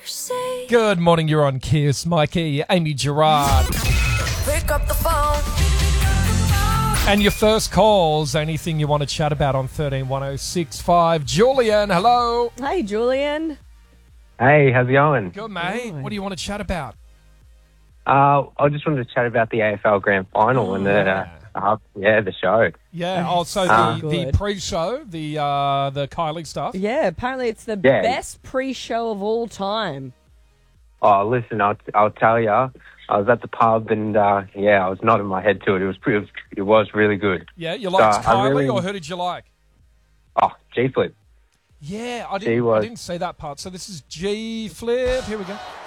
Good morning, you're on Kiss. Mikey, Amy Gerard. Pick up the phone. And your first calls, anything you want to chat about on 131065. Julian, hello. Hey, Julian. Hey, how's it going? Good, mate. Good. What do you want to chat about? I just wanted to chat about the AFL Grand Final and the show. Yeah, also the Good. pre-show, the Kylie stuff. Yeah, apparently it's the Yeah. best pre-show of all time. Oh, listen, I'll tell you, I was at the pub and I was nodding my head to it. It was really good. Yeah, you liked I Kylie, really- or who did you like? Oh, G Flip. Yeah, I She was- didn't see that part. So this is G Flip. Here we go.